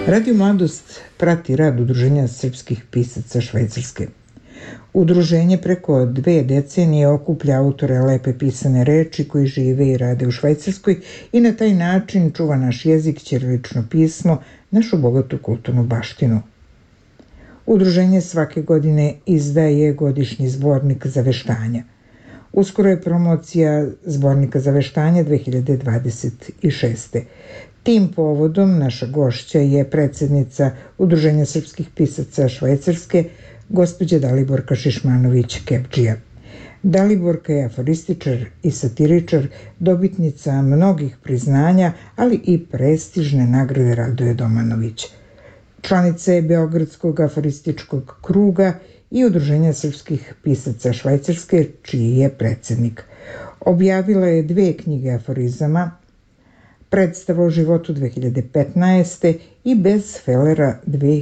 Radio Mladost prati rad Udruženja srpskih pisaca Švajcarske. Udruženje preko 2 decenije okuplja autore lepe pisane reči koji žive i rade u Švajcarskoj i na taj način čuva naš jezik, ćirilično pismo, našu bogatu kulturnu baštinu. Udruženje svake godine izdaje godišnji zbornik zaveštanja. Uskoro je promocija zbornika zaveštanja 2026. Tim povodom naša gošća je predsednica Udruženja srpskih pisaca Švajcarske, gospođa Daliborka Šišmanović-Kepdžija. Daliborka je aforističar i satiričar, dobitnica mnogih priznanja, ali i prestižne nagrade Radoje Domanović. Članica je Beogradskog aforističkog kruga i Udruženja srpskih pisaca Švajcarske, čiji je predsednik. Objavila je 2 knjige aforizama, Predstava o životu 2015. i Bez felera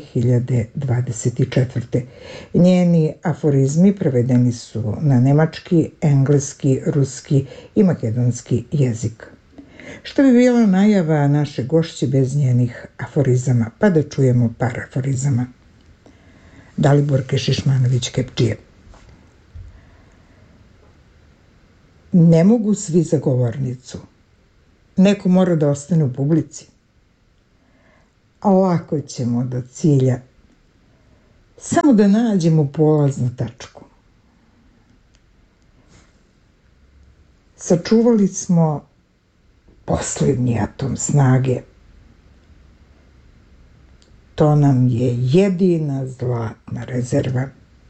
2024. Njeni aforizmi prevedeni su na nemački, engleski, ruski i makedonski jezik. Što bi bila najava naše gošće bez njenih aforizama, pa da čujemo par aforizama. Daliborke Šišmanović-Kepdžije. Ne mogu svi za govornicu. Neko mora da ostane u publici. A lako ćemo do cilja. Samo da nađemo polaznu tačku. Sačuvali smo posljednji atom snage. To nam je jedina zlatna rezerva.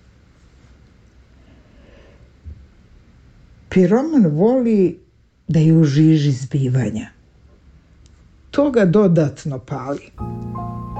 Piroman voli da je u žiži zbivanja. To ga dodatno pali.